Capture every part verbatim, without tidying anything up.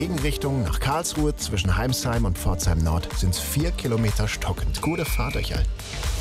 Gegenrichtung nach Karlsruhe zwischen Heimsheim und Pforzheim Nord sind es vier Kilometer stockend. Gute Fahrt euch allen.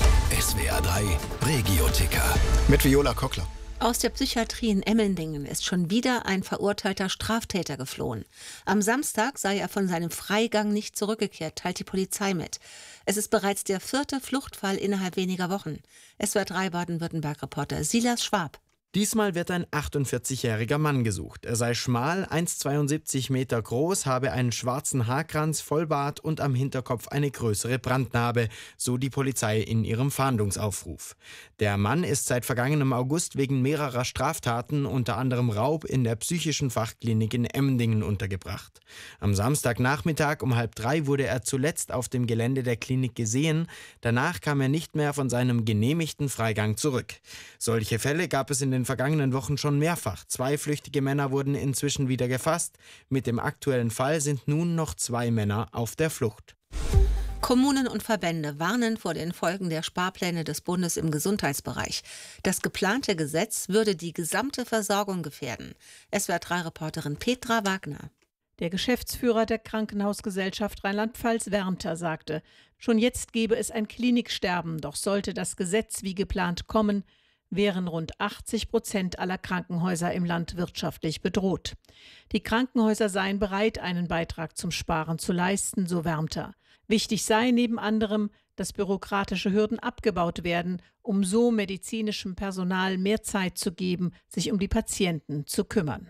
S W R drei Regio-Ticker. Mit Viola Kockler. Aus der Psychiatrie in Emmendingen ist schon wieder ein verurteilter Straftäter geflohen. Am Samstag sei er von seinem Freigang nicht zurückgekehrt, teilt die Polizei mit. Es ist bereits der vierte Fluchtfall innerhalb weniger Wochen. S W R drei Baden-Württemberg-Reporter Silas Schwab. Diesmal wird ein achtundvierzigjähriger Mann gesucht. Er sei schmal, eins Komma zweiundsiebzig Meter groß, habe einen schwarzen Haarkranz, Vollbart und am Hinterkopf eine größere Brandnarbe, so die Polizei in ihrem Fahndungsaufruf. Der Mann ist seit vergangenem August wegen mehrerer Straftaten, unter anderem Raub, in der psychischen Fachklinik in Emmendingen untergebracht. Am Samstagnachmittag um halb drei wurde er zuletzt auf dem Gelände der Klinik gesehen. Danach kam er nicht mehr von seinem genehmigten Freigang zurück. Solche Fälle gab es in den In den vergangenen Wochen schon mehrfach. Zwei flüchtige Männer wurden inzwischen wieder gefasst. Mit dem aktuellen Fall sind nun noch zwei Männer auf der Flucht. Kommunen und Verbände warnen vor den Folgen der Sparpläne des Bundes im Gesundheitsbereich. Das geplante Gesetz würde die gesamte Versorgung gefährden. S W R drei Reporterin Petra Wagner. Der Geschäftsführer der Krankenhausgesellschaft Rheinland-Pfalz, Wernter, sagte, schon jetzt gebe es ein Kliniksterben, doch sollte das Gesetz wie geplant kommen, wären rund achtzig Prozent aller Krankenhäuser im Land wirtschaftlich bedroht. Die Krankenhäuser seien bereit, einen Beitrag zum Sparen zu leisten, so Wernter. Wichtig sei neben anderem, dass bürokratische Hürden abgebaut werden, um so medizinischem Personal mehr Zeit zu geben, sich um die Patienten zu kümmern.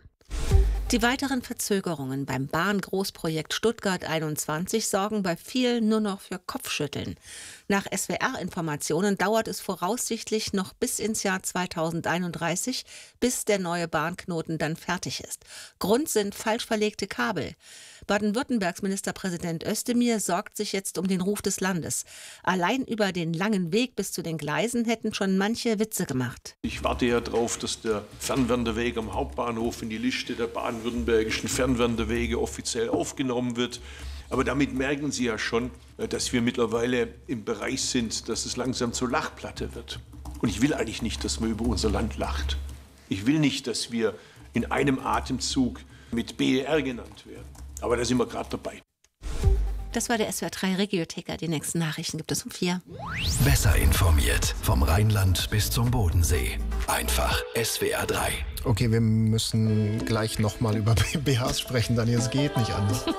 Die weiteren Verzögerungen beim Bahn-Großprojekt Stuttgart einundzwanzig sorgen bei vielen nur noch für Kopfschütteln. Nach S W R-Informationen dauert es voraussichtlich noch bis ins Jahr zweitausendeinunddreißig, bis der neue Bahnknoten dann fertig ist. Grund sind falsch verlegte Kabel. Baden-Württembergs Ministerpräsident Özdemir sorgt sich jetzt um den Ruf des Landes. Allein über den langen Weg bis zu den Gleisen hätten schon manche Witze gemacht. Ich warte ja darauf, dass der Fernwanderweg am Hauptbahnhof in die Liste der baden-württembergischen Fernwanderwege offiziell aufgenommen wird. Aber damit merken Sie ja schon, dass wir mittlerweile im Bereich sind, dass es langsam zur Lachplatte wird. Und ich will eigentlich nicht, dass man über unser Land lacht. Ich will nicht, dass wir in einem Atemzug mit B E R genannt werden. Aber da sind wir gerade dabei. Das war der S W R drei Regio-Ticker. Die nächsten Nachrichten gibt es um vier. Besser informiert vom Rheinland bis zum Bodensee. Einfach S W R drei. Okay, wir müssen gleich nochmal über B Hs sprechen, Daniel, es geht nicht anders.